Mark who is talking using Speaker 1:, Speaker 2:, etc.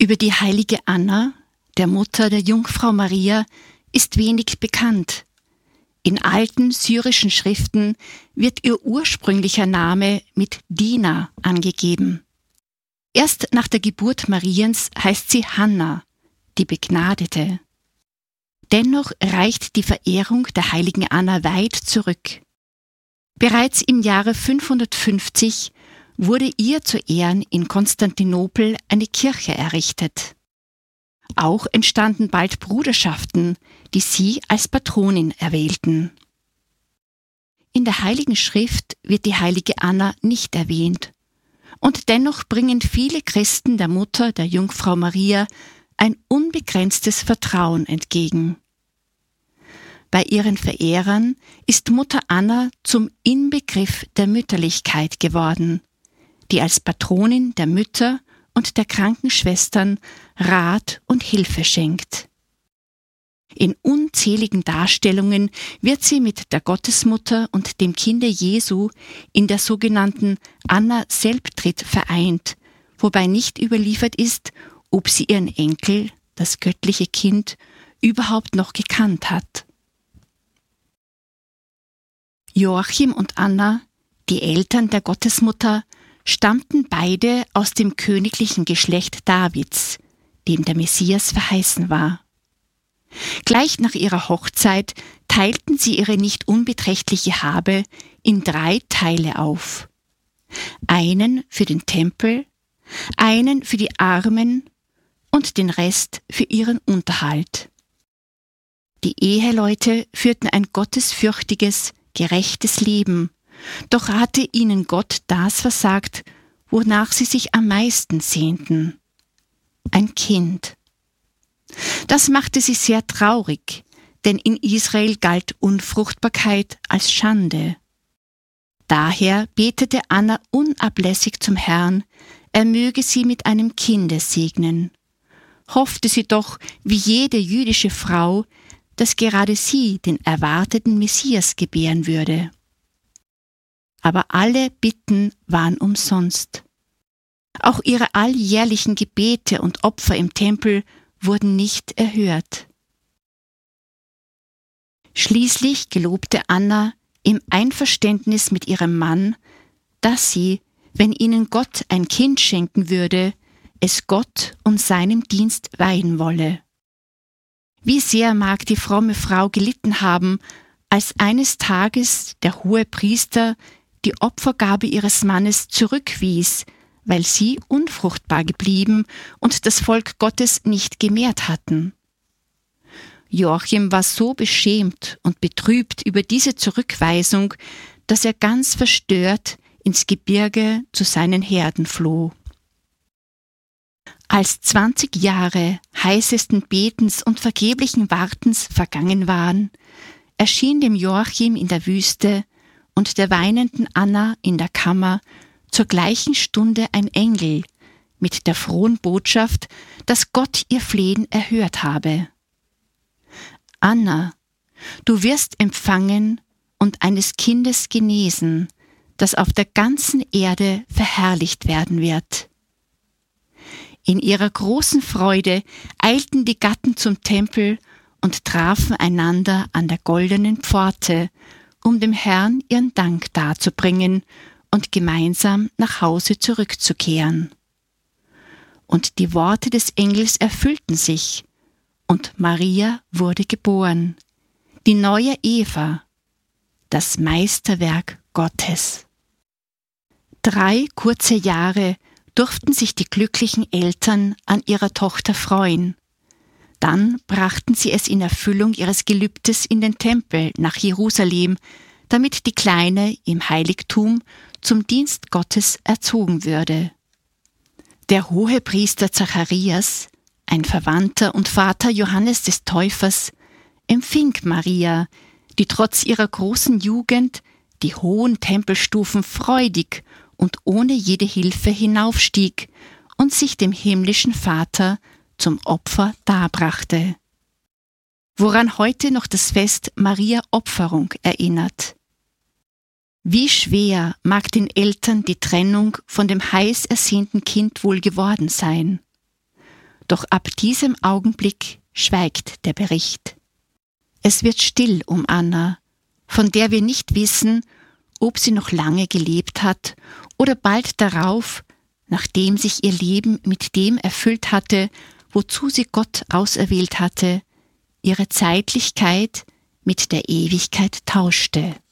Speaker 1: Über die heilige Anna, der Mutter der Jungfrau Maria, ist wenig bekannt. In alten syrischen Schriften wird ihr ursprünglicher Name mit Dina angegeben. Erst nach der Geburt Mariens heißt sie Hanna, die Begnadete. Dennoch reicht die Verehrung der heiligen Anna weit zurück. Bereits im Jahre 550 wurde ihr zu Ehren in Konstantinopel eine Kirche errichtet. Auch entstanden bald Bruderschaften, die sie als Patronin erwählten. In der Heiligen Schrift wird die heilige Anna nicht erwähnt, und dennoch bringen viele Christen der Mutter der Jungfrau Maria ein unbegrenztes Vertrauen entgegen. Bei ihren Verehrern ist Mutter Anna zum Inbegriff der Mütterlichkeit geworden, die als Patronin der Mütter und der Krankenschwestern Rat und Hilfe schenkt. In unzähligen Darstellungen wird sie mit der Gottesmutter und dem Kinde Jesu in der sogenannten Anna-Selbtritt vereint, wobei nicht überliefert ist, ob sie ihren Enkel, das göttliche Kind, überhaupt noch gekannt hat. Joachim und Anna, die Eltern der Gottesmutter, stammten beide aus dem königlichen Geschlecht Davids, dem der Messias verheißen war. Gleich nach ihrer Hochzeit teilten sie ihre nicht unbeträchtliche Habe in 3 Teile auf. Einen für den Tempel, einen für die Armen und den Rest für ihren Unterhalt. Die Eheleute führten ein gottesfürchtiges, gerechtes Leben, doch hatte ihnen Gott das versagt, wonach sie sich am meisten sehnten: ein Kind. Das machte sie sehr traurig, denn in Israel galt Unfruchtbarkeit als Schande. Daher betete Anna unablässig zum Herrn, er möge sie mit einem Kinde segnen. Hoffte sie doch, wie jede jüdische Frau, dass gerade sie den erwarteten Messias gebären würde. Aber alle Bitten waren umsonst. Auch ihre alljährlichen Gebete und Opfer im Tempel wurden nicht erhört. Schließlich gelobte Anna im Einverständnis mit ihrem Mann, dass sie, wenn ihnen Gott ein Kind schenken würde, es Gott und seinem Dienst weihen wolle. Wie sehr mag die fromme Frau gelitten haben, als eines Tages der Hohepriester die Opfergabe ihres Mannes zurückwies, weil sie unfruchtbar geblieben und das Volk Gottes nicht gemehrt hatten. Joachim war so beschämt und betrübt über diese Zurückweisung, dass er ganz verstört ins Gebirge zu seinen Herden floh. Als 20 Jahre heißesten Betens und vergeblichen Wartens vergangen waren, erschien dem Joachim in der Wüste und der weinenden Anna in der Kammer zur gleichen Stunde ein Engel mit der frohen Botschaft, dass Gott ihr Flehen erhört habe. Anna, du wirst empfangen und eines Kindes genesen, das auf der ganzen Erde verherrlicht werden wird. In ihrer großen Freude eilten die Gatten zum Tempel und trafen einander an der goldenen Pforte, um dem Herrn ihren Dank darzubringen und gemeinsam nach Hause zurückzukehren. Und die Worte des Engels erfüllten sich, und Maria wurde geboren, die neue Eva, das Meisterwerk Gottes. 3 kurze Jahre durften sich die glücklichen Eltern an ihrer Tochter freuen. Dann brachten sie es in Erfüllung ihres Gelübdes in den Tempel nach Jerusalem, damit die Kleine im Heiligtum zum Dienst Gottes erzogen würde. Der Hohepriester Zacharias, ein Verwandter und Vater Johannes des Täufers, empfing Maria, die trotz ihrer großen Jugend die hohen Tempelstufen freudig und ohne jede Hilfe hinaufstieg und sich dem himmlischen Vater zum Opfer darbrachte. Woran heute noch das Fest Maria Opferung erinnert. Wie schwer mag den Eltern die Trennung von dem heiß ersehnten Kind wohl geworden sein. Doch ab diesem Augenblick schweigt der Bericht. Es wird still um Anna, von der wir nicht wissen, ob sie noch lange gelebt hat oder bald darauf, nachdem sich ihr Leben mit dem erfüllt hatte, wozu sie Gott auserwählt hatte, ihre Zeitlichkeit mit der Ewigkeit tauschte.